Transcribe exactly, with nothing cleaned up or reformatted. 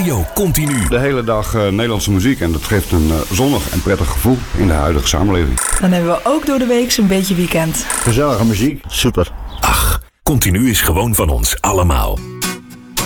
Radio Continu. De hele dag uh, Nederlandse muziek en dat geeft een uh, zonnig en prettig gevoel in de huidige samenleving. Dan hebben we ook door de week een beetje weekend. Gezellige muziek, super. Ach, Continu is gewoon van ons allemaal.